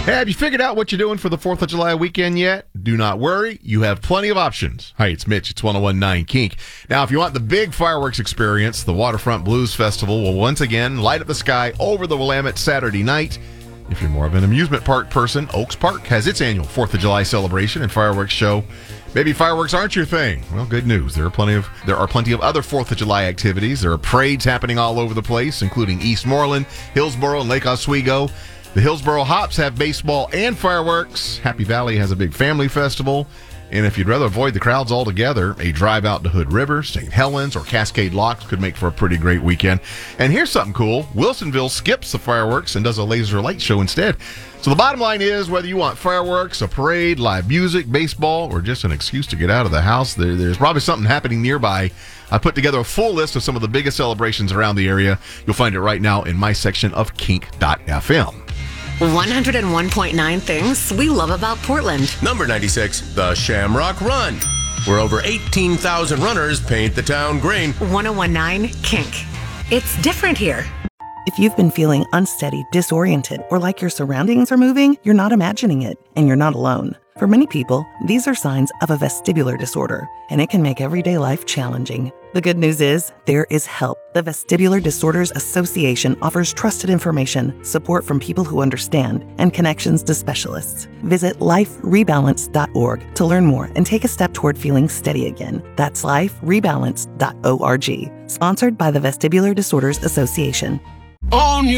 Have you figured out what you're doing for the 4th of July weekend yet? Do not worry. You have plenty of options. Hi, it's Mitch. It's 1019 Kink. Now, if you want the big fireworks experience, the Waterfront Blues Festival will once again light up the sky over the Willamette Saturday night. If you're more of an amusement park person, Oaks Park has its annual 4th of July celebration and fireworks show. Maybe fireworks aren't your thing. Well, good news. There are plenty of other 4th of July activities. There are parades happening all over the place, including Eastmoreland, Hillsboro, and Lake Oswego. The Hillsboro Hops have baseball and fireworks. Happy Valley has a big family festival. And if you'd rather avoid the crowds altogether, a drive out to Hood River, St. Helens, or Cascade Locks could make for a pretty great weekend. And here's something cool. Wilsonville skips the fireworks and does a laser light show instead. So the bottom line is, whether you want fireworks, a parade, live music, baseball, or just an excuse to get out of the house, there's probably something happening nearby. I put together a full list of some of the biggest celebrations around the area. You'll find it right now in my section of kink.fm. 101.9 things we love about Portland. Number 96, the Shamrock Run, where over 18,000 runners paint the town green. 101.9 Kink. It's different here. If you've been feeling unsteady, disoriented, or like your surroundings are moving, you're not imagining it, and you're not alone. For many people, these are signs of a vestibular disorder, and it can make everyday life challenging. The good news is, there is help. The Vestibular Disorders Association offers trusted information, support from people who understand, and connections to specialists. Visit liferebalance.org to learn more and take a step toward feeling steady again. That's liferebalance.org. Sponsored by the Vestibular Disorders Association. All new